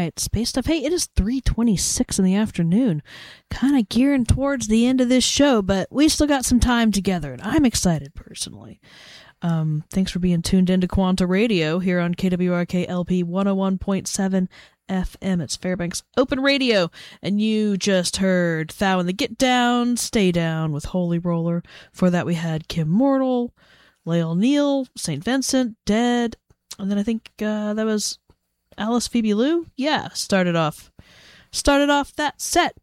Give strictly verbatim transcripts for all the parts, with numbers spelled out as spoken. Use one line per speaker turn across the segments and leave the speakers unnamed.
right, Space Stuff. Hey, it is three twenty-six in the afternoon. Kind of gearing towards the end of this show, but we still got some time together, and I'm excited personally. Um, thanks for being tuned into Quanta Radio here on K W R K L P one oh one point seven F M. It's Fairbanks Open Radio, and you just heard Thou and the Get Down, Stay Down with Holy Roller. For that we had Kim Mortal, Lael Neal, Saint Vincent, Dead, and then I think uh, that was Alice Phoebe Lou. Yeah, started off, started off that set.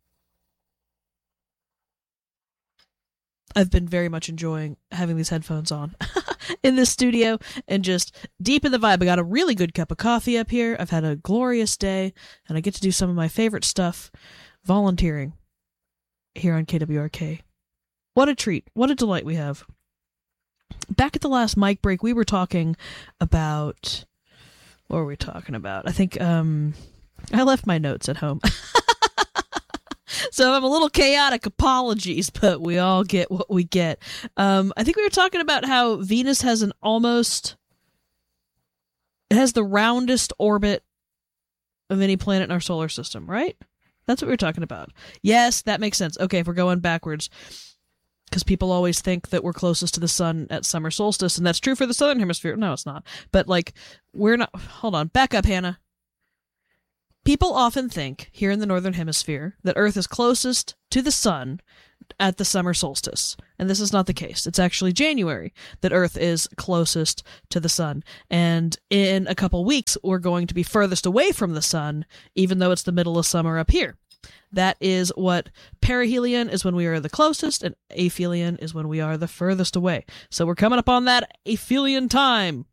I've been very much enjoying having these headphones on in this studio and just deep in the vibe. I got a really good cup of coffee up here. I've had a glorious day, and I get to do some of my favorite stuff, volunteering here on K W R K. What a treat. What a delight we have. Back at the last mic break, we were talking about... What were we talking about? I think um, I left my notes at home. So I'm a little chaotic, apologies, but we all get what we get. Um, I think we were talking about how Venus has an almost... It has the roundest orbit of any planet in our solar system, right? That's what we were talking about. Yes, that makes sense. Okay, if we're going backwards, because people always think that we're closest to the sun at summer solstice, and that's true for the southern hemisphere. No, it's not. But, like, we're not... Hold on. Back up, Hannah. People often think, here in the northern hemisphere, that Earth is closest to the sun at the summer solstice. And this is not the case. It's actually January that Earth is closest to the sun. And in a couple weeks, we're going to be furthest away from the sun, even though it's the middle of summer up here. That is what perihelion is, when we are the closest, and aphelion is when we are the furthest away. So we're coming up on that aphelion time.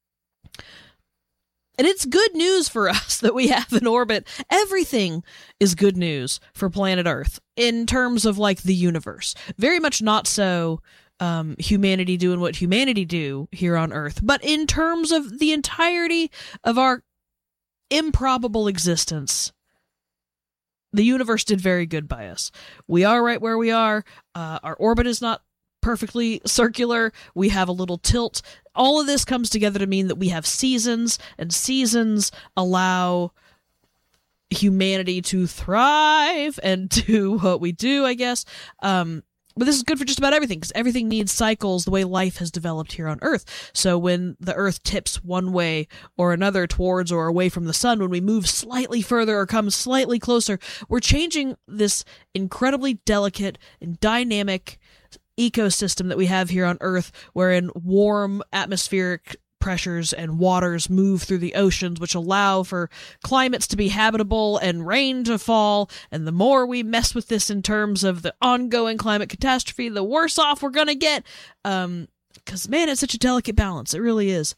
And it's good news for us that we have an orbit. Everything is good news for planet Earth in terms of, like, the universe. Very much not so um, humanity doing what humanity do here on Earth, but in terms of the entirety of our improbable existence, the universe did very good by us. We are right where we are. Uh, our orbit is not perfectly circular. We have a little tilt. All of this comes together to mean that we have seasons, and seasons allow humanity to thrive and do what we do, I guess. Um, but this is good for just about everything, because everything needs cycles the way life has developed here on Earth. So when the Earth tips one way or another towards or away from the sun, when we move slightly further or come slightly closer, we're changing this incredibly delicate and dynamic ecosystem that we have here on Earth, wherein warm atmospheric pressures and waters move through the oceans, which allow for climates to be habitable and rain to fall. And the more we mess with this in terms of the ongoing climate catastrophe, the worse off we're gonna get. Um, because, man, it's such a delicate balance. It really is.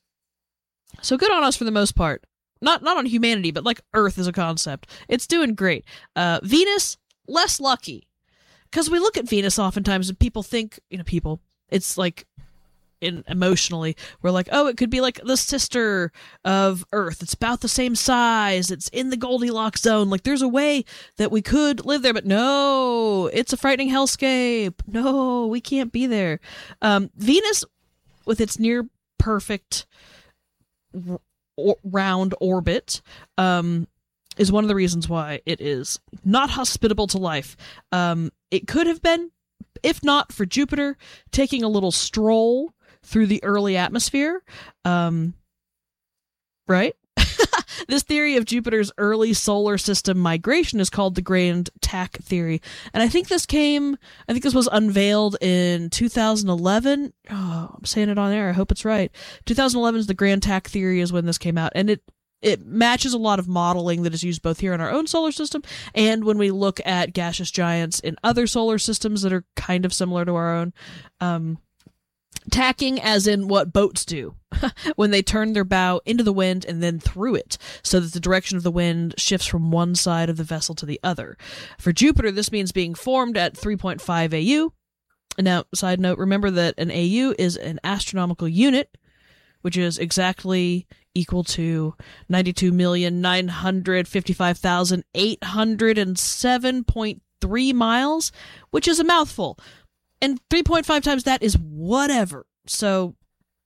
So good on us for the most part. Not not on humanity, but like Earth as a concept. It's doing great. Uh, Venus, less lucky. Because we look at Venus oftentimes and people think, you know, people, it's like, in emotionally, we're like, oh, it could be like the sister of Earth. It's about the same size. It's in the Goldilocks zone. Like, there's a way that we could live there, but no, it's a frightening hellscape. No, we can't be there. Um, Venus, with its near perfect r- r- round orbit, um, is one of the reasons why it is not hospitable to life. Um, it could have been, if not for Jupiter taking a little stroll through the early atmosphere. Um, right? This theory of Jupiter's early solar system migration is called the Grand Tack theory. And I think this came, I think this was unveiled in two thousand eleven. Oh, I'm saying it on air. I hope it's right. two thousand eleven is the Grand Tack theory is when this came out. And it, It matches a lot of modeling that is used both here in our own solar system and when we look at gaseous giants in other solar systems that are kind of similar to our own. Um, tacking as in what boats do when they turn their bow into the wind and then through it so that the direction of the wind shifts from one side of the vessel to the other. For Jupiter, this means being formed at three point five A U. Now, side note, remember that an A U is an astronomical unit, which is exactly equal to ninety-two million nine hundred fifty-five thousand eight hundred seven point three miles, which is a mouthful. And three point five times that is whatever. So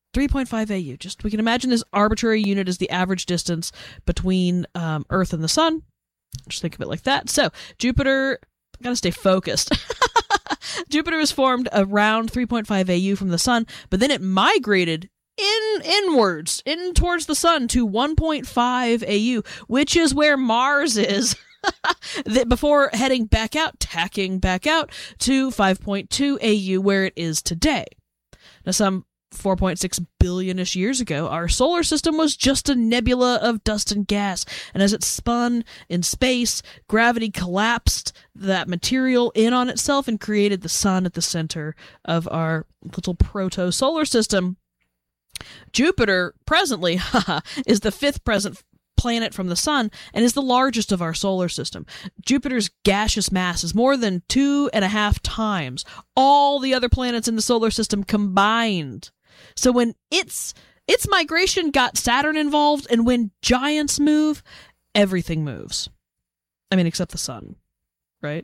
three point five A U. Just, we can imagine this arbitrary unit as the average distance between um, Earth and the sun. Just think of it like that. So, Jupiter, gotta stay focused. Jupiter was formed around three point five A U from the sun, but then it migrated in inwards, in towards the sun to one point five A U, which is where Mars is. Before heading back out, tacking back out to five point two A U, where it is today. Now, some four point six billion-ish years ago, our solar system was just a nebula of dust and gas, and as it spun in space, gravity collapsed that material in on itself and created the sun at the center of our little proto-solar system. Jupiter, presently, is the fifth present planet from the sun and is the largest of our solar system. Jupiter's gaseous mass is more than two and a half times all the other planets in the solar system combined. So when its its migration got Saturn involved, and when giants move, everything moves. I mean, except the sun, right?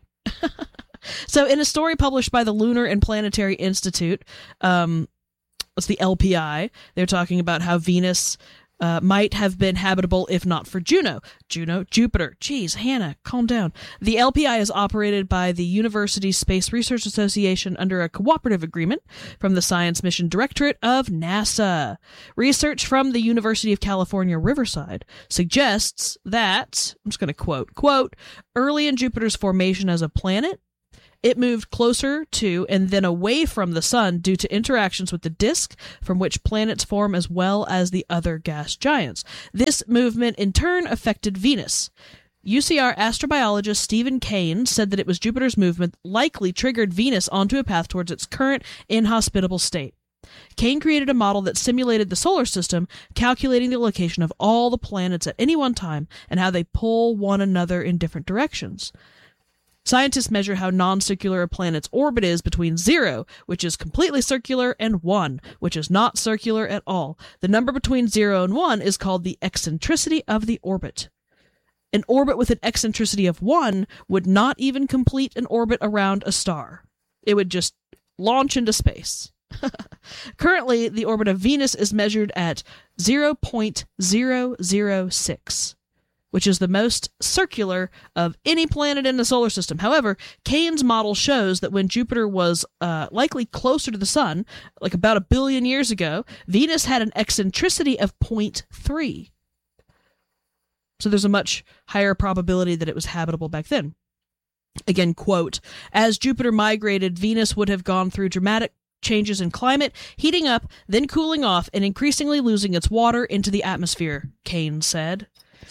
So in a story published by the Lunar and Planetary Institute, um, it's the L P I, they're talking about how Venus Uh, might have been habitable if not for Juno. Juno, Jupiter. Jeez, Hannah, calm down. The L P I is operated by the University Space Research Association under a cooperative agreement from the Science Mission Directorate of NASA. Research from the University of California, Riverside suggests that, I'm just going to quote, quote, early in Jupiter's formation as a planet, it moved closer to and then away from the sun due to interactions with the disk from which planets form as well as the other gas giants. This movement in turn affected Venus. U C R astrobiologist Stephen Kane said that it was Jupiter's movement likely triggered Venus onto a path towards its current inhospitable state. Kane created a model that simulated the solar system, calculating the location of all the planets at any one time and how they pull one another in different directions. Scientists measure how non-circular a planet's orbit is between zero, which is completely circular, and one, which is not circular at all. The number between zero and one is called the eccentricity of the orbit. An orbit with an eccentricity of one would not even complete an orbit around a star. It would just launch into space. Currently, the orbit of Venus is measured at zero point zero zero six. Which is the most circular of any planet in the solar system. However, Kane's model shows that when Jupiter was uh, likely closer to the sun, like about a billion years ago, Venus had an eccentricity of zero point three. So there's a much higher probability that it was habitable back then. Again, quote, as Jupiter migrated, Venus would have gone through dramatic changes in climate, heating up, then cooling off, and increasingly losing its water into the atmosphere, Kane said.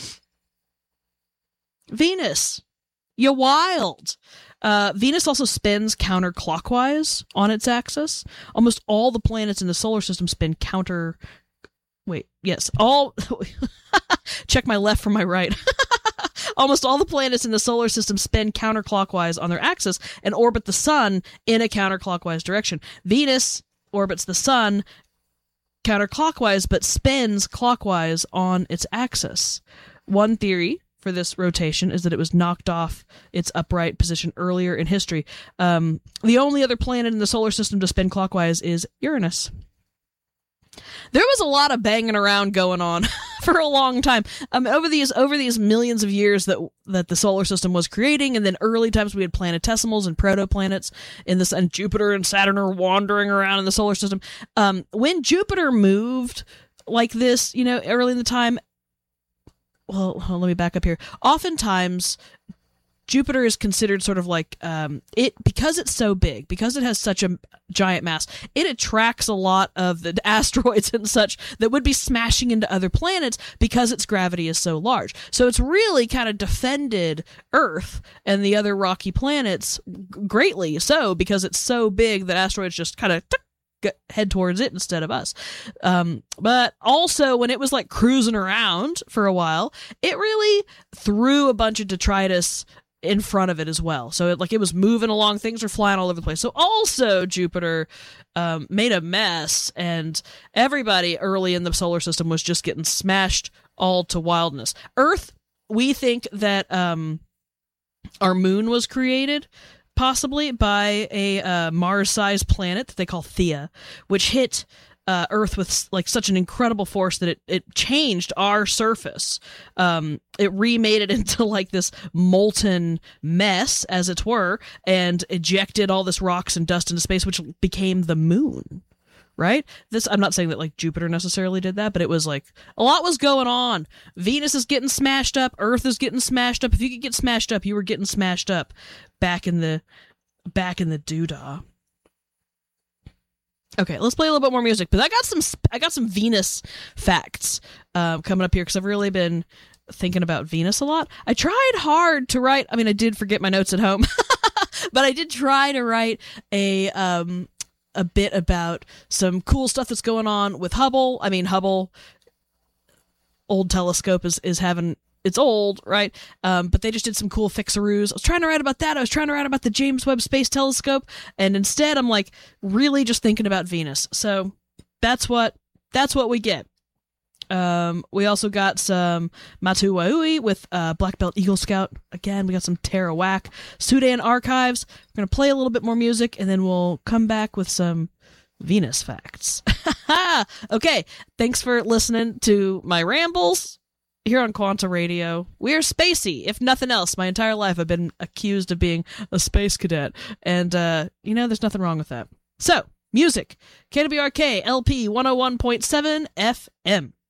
Venus, you wild. Uh, Venus also spins counterclockwise on its axis. Almost all the planets in the solar system spin counter... Wait, yes, all... Check my left from my right. Almost all the planets in the solar system spin counterclockwise on their axis and orbit the sun in a counterclockwise direction. Venus orbits the sun counterclockwise but spins clockwise on its axis. One theory for this rotation is that it was knocked off its upright position earlier in history. Um, the only other planet in the solar system to spin clockwise is Uranus. There was a lot of banging around going on for a long time. Um, over these over these millions of years that that the solar system was creating, and then early times we had planetesimals and protoplanets in this, and Jupiter and Saturn are wandering around in the solar system. Um, when Jupiter moved like this, you know, early in the time, well, well, let me back up here. Oftentimes, Jupiter is considered sort of like, um, it because it's so big, because it has such a giant mass, it attracts a lot of the asteroids and such that would be smashing into other planets because its gravity is so large. So it's really kind of defended Earth and the other rocky planets greatly so because it's so big that asteroids just kind of head towards it instead of us. Um, but also when it was like cruising around for a while, it really threw a bunch of detritus in front of it as well. So it, like it was moving along, things were flying all over the place. So also Jupiter um, made a mess, and everybody early in the solar system was just getting smashed all to wildness. Earth, we think that um, our moon was created possibly by a uh, Mars-sized planet that they call Theia, which hit uh, Earth with like such an incredible force that it, it changed our surface. Um, it remade it into like this molten mess, as it were, and ejected all this rocks and dust into space, which became the moon. Right? This, I'm not saying that like Jupiter necessarily did that, but it was like a lot was going on. Venus is getting smashed up. Earth is getting smashed up. If you could get smashed up, you were getting smashed up back in the back in the doodah. Okay, let's play a little bit more music. But I got some I got some Venus facts um, coming up here because I've really been thinking about Venus a lot. I tried hard to write. I mean, I did forget my notes at home, but I did try to write a. Um, a bit about some cool stuff that's going on with Hubble. I mean, Hubble, old telescope is, is having, it's old, right? Um, but they just did some cool fixaroos. I was trying to write about that. I was trying to write about the James Webb Space Telescope. And instead I'm like really just thinking about Venus. So that's what, that's what we get. Um, we also got some Matuaui with uh, Black Belt Eagle Scout. Again, we got some Tarawak. Sudan Archives. We're going to play a little bit more music, and then we'll come back with some Venus facts. Okay, thanks for listening to my rambles here on Quanta Radio. We're spacey, if nothing else. My entire life I've been accused of being a space cadet, and, uh, you know, there's nothing wrong with that. So, music. K W R K L P one oh one point seven F M.